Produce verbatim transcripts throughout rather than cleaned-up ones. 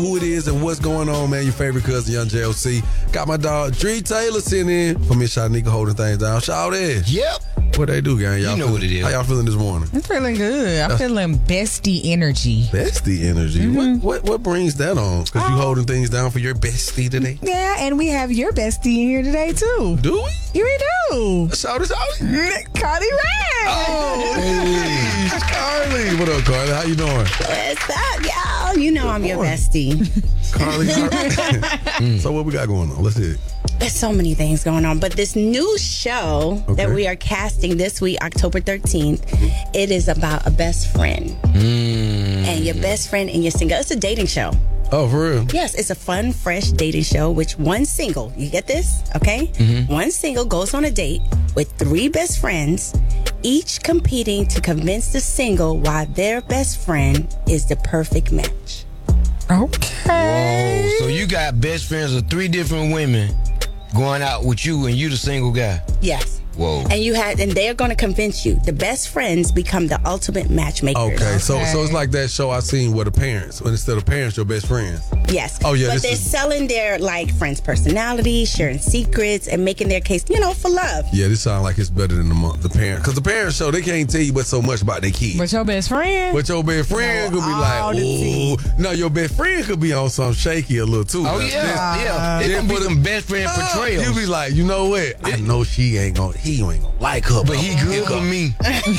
who it is and what's going on, man. Your favorite cousin, Young J O C. Got my dog, Dree Taylor, sitting in for Miss Shanika holding things down. Shout out. Yep. What they do, gang? Y'all You know feeling, what it is. How y'all feeling this morning? I'm feeling good. I'm feeling bestie energy. Bestie energy. Mm-hmm. What, what what brings that on? Because you holding things down for your bestie today? Yeah, and we have your bestie in here today, too. Do we? You we do. Shout us out. Carly Rae. Oh, hey, Carly. What up, Carly? How you doing? What's up, y'all? You know I'm your bestie. Carly. Carly. So what we got going on? Let's hear it. There's so many things going on, but this new show Okay. that we are casting this week, October thirteenth, it is about a best friend. And your best friend and your single. It's a dating show. Oh, for real? Yes, it's a fun, fresh dating show, which one single, you get this, okay? One single goes on a date with three best friends, each competing to convince the single why their best friend is the perfect match. Okay. Oh, so you got best friends of three different women going out with you and you the single guy. Yes. Whoa. And you had, and they're going to convince you. The best friends become the ultimate matchmakers. Okay, so Okay. so it's like that show I seen where the parents, when instead of parents, your best friends. Yes. Oh, yeah, But this they're is- selling their like friends' personalities, sharing secrets, and making their case, you know, for love. Yeah, this sounds like it's better than the mo- the parent. Because the parents show, they can't tell you but so much about their kids. But your best friend? But your best friend No, could be all like, the ooh. No, your best friend could be on something shaky a little too. Oh, Now, yeah. this- yeah. It's then gonna be put some best friend Ah, portrayals. You be like, you know what? I know she ain't gonna, he ain't gonna like her. but he good for me.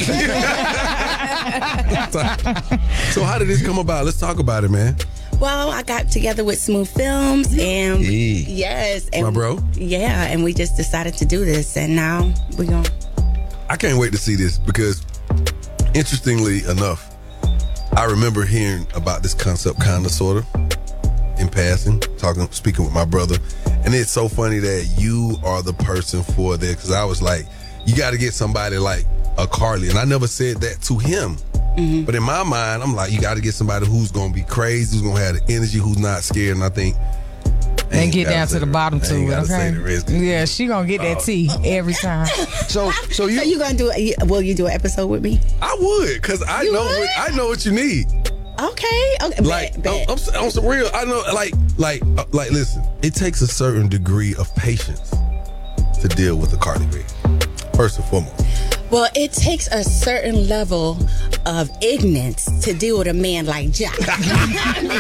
So how did this come about? Let's talk about it, man. Well, I got together with Smooth Films, and Yeah. yes, and My bro? Yeah, and we just decided to do this, and now we're going. I can't wait to see this because, interestingly enough, I remember hearing about this concept, kind of, sort of, in passing, talking, speaking with my brother, and it's so funny that you are the person for that because I was like, you got to get somebody like a Carly, and I never said that to him. Mm-hmm. But in my mind, I'm like, you got to get somebody who's gonna be crazy, who's gonna have the energy, who's not scared, and I think. I And ain't get gotta down say to the bottom I to ain't it, gotta say okay? the rest. Yeah, she gonna get that tea every time. So, so you, So you gonna do? A, will you do an episode with me? I would, cause I You know would? what, I know what you need. Okay. Okay. Like bet, bet. I'm, I'm, I'm some real. I know, like, like, uh, like. Listen, it takes a certain degree of patience to deal with a Carly Rae. First and foremost, Well, it takes a certain level of ignorance to deal with a man like Jack. I mean,